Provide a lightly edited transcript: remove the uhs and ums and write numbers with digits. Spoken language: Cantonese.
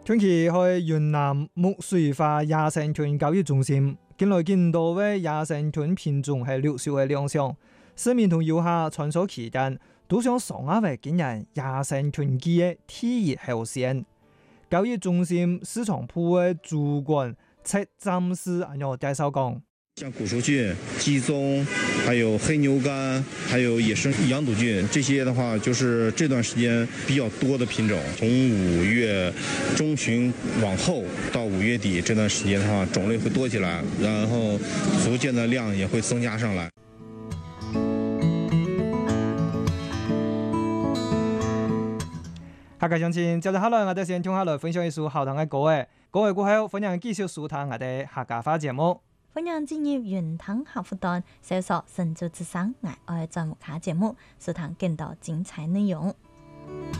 近期去雲南木水花野生菌教育中心，近來見到嘅野生菌品種係陸續嘅亮相，市民同遊客穿梭期間都想上下為見人野生菌記嘅第一後線。教育中心市場部嘅主管戚占士介紹講。 像古熟菌、鸡枞，还有黑牛肝，还有野生羊肚菌，这些的话就是这段时间比较多的品种。从5月中旬往后到5月底这段时间的话，种类会多起来，然后逐渐的量也会增加上来。 客家鄉親，接住下來，我哋先聽下來分享一首好聽嘅歌誒。歌嘅過後，歡迎繼續收聽我哋客家話節目。 歡迎進入雲塘客戶端，搜索神州之聲，我愛節目卡節目，收聽更多精彩內容。